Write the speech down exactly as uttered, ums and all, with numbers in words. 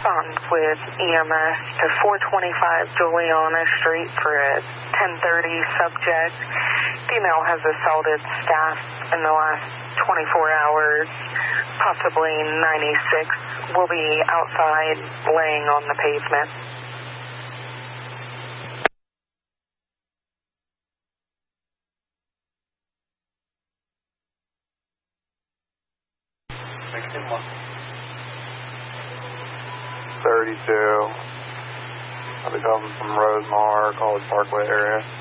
respond with E M S to four twenty-five Juliana Street for a ten thirty subject. Female has assaulted staff in the last twenty-four hours, possibly ninety-six. Will be outside laying on the pavement. thirty-two. I'll be coming from Rosemar, College Parkway area.